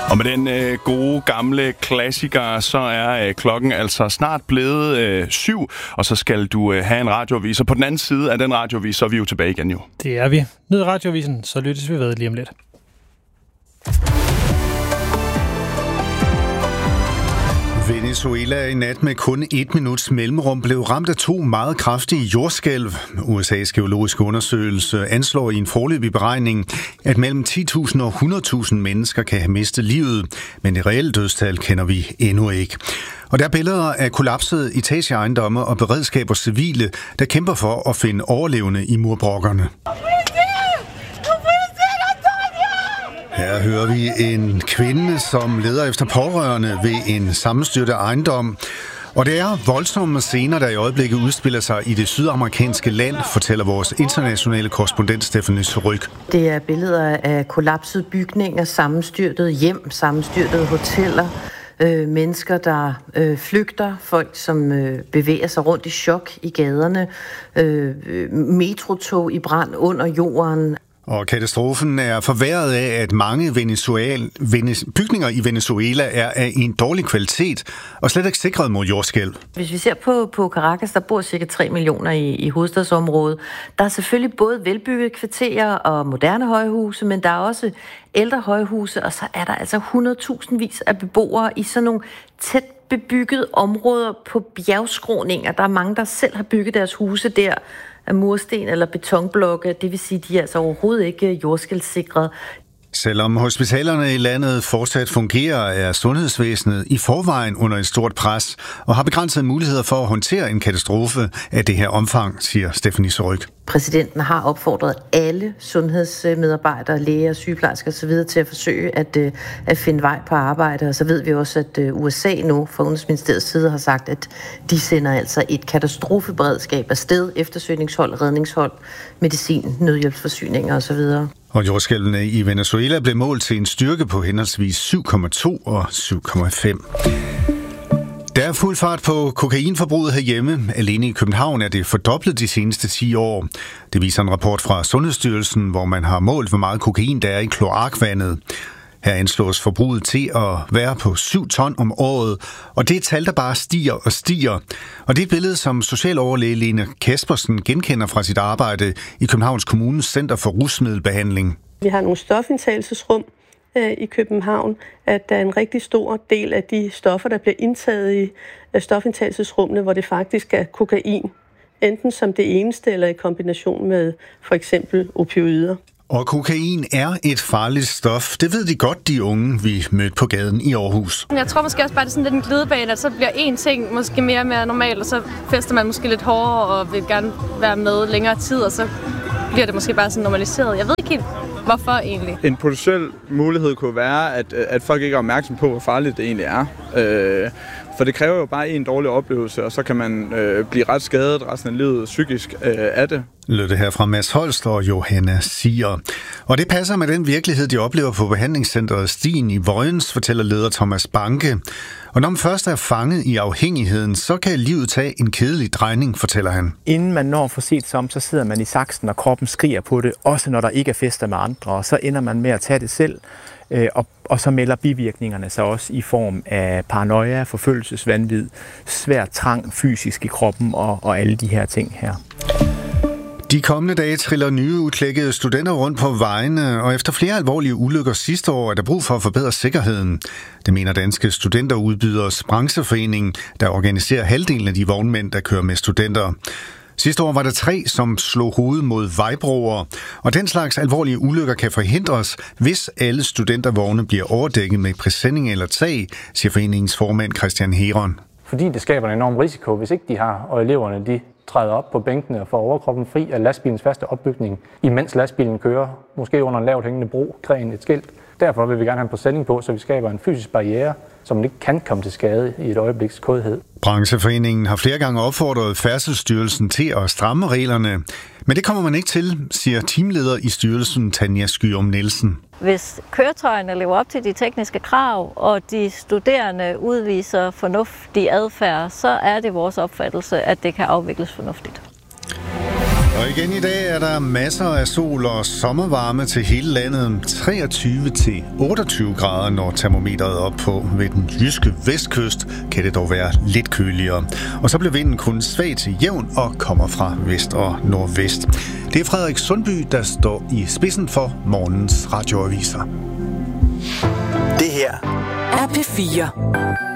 Og med den gode gamle klassiker, så er klokken altså snart blevet 7, og så skal du have en radioavis. Og på den anden side af den radioavis, så er vi jo tilbage igen jo. Det er vi. Nyd radioavisen, så lyttes vi ved lige om lidt. Venezuela i nat med kun 1 minuts mellemrum blev ramt af 2 meget kraftige jordskælv. USA's geologiske undersøgelse anslår i en foreløbig beregning, at mellem 10.000 og 100.000 mennesker kan have mistet livet, men det reelle dødstal kender vi endnu ikke. Og der er billeder af kollapsede etageejendomme og beredskab og civile, der kæmper for at finde overlevende i murbrokkerne. Her hører vi en kvinde, som leder efter pårørende ved en sammenstyrtet ejendom. Og det er voldsomme scener, der i øjeblikket udspiller sig i det sydamerikanske land, fortæller vores internationale korrespondent Stephanie Surrugue. Det er billeder af kollapsede bygninger, sammenstyrtede hjem, sammenstyrtede hoteller, mennesker, der flygter, folk, som bevæger sig rundt i chok i gaderne, metrotog i brand under jorden. Og katastrofen er forværret af, at mange bygninger i Venezuela er af en dårlig kvalitet og slet ikke sikret mod jordskælv. Hvis vi ser på Caracas, der bor cirka 3 millioner i hovedstadsområdet. Der er selvfølgelig både velbyggede kvarterer og moderne højhuse, men der er også ældre højhuse, og så er der altså 100.000 vis af beboere i sådan nogle tæt bebyggede områder på bjergskråninger. Der er mange, der selv har bygget deres huse der af mursten eller betonblokke. Det vil sige, at de er altså overhovedet ikke jordskælvsikret. Selvom hospitalerne i landet fortsat fungerer, er sundhedsvæsenet i forvejen under et stort pres og har begrænsede muligheder for at håndtere en katastrofe af det her omfang, siger Stephanie Surrugue. Præsidenten har opfordret alle sundhedsmedarbejdere, læger, sygeplejersker osv. til at forsøge at finde vej på arbejde. Og så ved vi også, at USA nu fra Udenrigsministeriets side har sagt, at de sender altså et katastrofeberedskab afsted, eftersøgningshold, redningshold, medicin, nødhjælpsforsyninger osv. Og jordskælvene i Venezuela blev målt til en styrke på henholdsvis 7,2 og 7,5. Der er fuld fart på kokainforbruget herhjemme. Alene i København er det fordoblet de seneste 10 år. Det viser en rapport fra Sundhedsstyrelsen, hvor man har målt, hvor meget kokain der er i kloakvandet. Her anslås forbruget til at være på 7 ton om året, og det er et tal, der bare stiger og stiger. Og det er et billede, som socialoverlæge Lene Kaspersen genkender fra sit arbejde i Københavns Kommunes Center for Rusmiddelbehandling. Vi har nogle stofindtagelsesrum i København, at der er en rigtig stor del af de stoffer, der bliver indtaget i stofindtagelsesrummene, hvor det faktisk er kokain, enten som det eneste eller i kombination med for eksempel opioider. Og kokain er et farligt stof. Det ved de godt, de unge, vi mødte på gaden i Aarhus. Jeg tror måske også bare, det er sådan lidt en glidebane, at så bliver én ting måske mere og mere normalt, og så fester man måske lidt hårdere og vil gerne være med længere tid, og så bliver det måske bare sådan normaliseret. Jeg ved ikke helt, hvorfor egentlig. En potentiel mulighed kunne være, at folk ikke er opmærksom på, hvor farligt det egentlig er. For det kræver jo bare en dårlig oplevelse, og så kan man blive ret skadet resten af livet psykisk af det. Lød det her fra Mads Holst og Johanna Siger. Og det passer med den virkelighed, de oplever på behandlingscenteret Stien i Vojens, fortæller leder Thomas Banke. Og når man først er fanget i afhængigheden, så kan livet tage en kedelig drejning, fortæller han. Inden man når for set som, så sidder man i saksen, og kroppen skriger på det, også når der ikke er fester med andre, og så ender man med at tage det selv. Og så melder bivirkningerne sig også i form af paranoia, forfølgelsesvanvid, svær trang fysisk i kroppen og alle de her ting her. De kommende dage triller nye udklækkede studenter rundt på vejene, og efter flere alvorlige ulykker sidste år er der brug for at forbedre sikkerheden. Det mener Danske Studenterudbyders brancheforening, der organiserer halvdelen af de vognmænd, der kører med studenter. Sidste år var der 3, som slog hovedet mod vejbroer, og den slags alvorlige ulykker kan forhindres, hvis alle studentervogne bliver overdækket med præsending eller tag, siger foreningens formand Christian Heron. Fordi det skaber en enorm risiko, hvis ikke de har, og eleverne de træder op på bænkene og får overkroppen fri af lastbilens faste opbygning, imens lastbilen kører, måske under en lavt hængende bro, gren, et skilt. Derfor vil vi gerne have en præsending på, så vi skaber en fysisk barriere, som man ikke kan komme til skade i et øjebliks kodhed. Brancheforeningen har flere gange opfordret Færdselsstyrelsen til at stramme reglerne, men det kommer man ikke til, siger teamleder i styrelsen Tanja Skyum Nielsen. Hvis køretøjerne lever op til de tekniske krav, og de studerende udviser fornuftig adfærd, så er det vores opfattelse, at det kan afvikles fornuftigt. Og igen i dag er der masser af sol og sommervarme til hele landet. 23-28 grader, når termometeret er op på. Ved den jyske vestkyst kan det dog være lidt køligere. Og så bliver vinden kun svag til jævn og kommer fra vest og nordvest. Det er Frederik Sundby, der står i spidsen for morgens radioaviser. Det her er P4.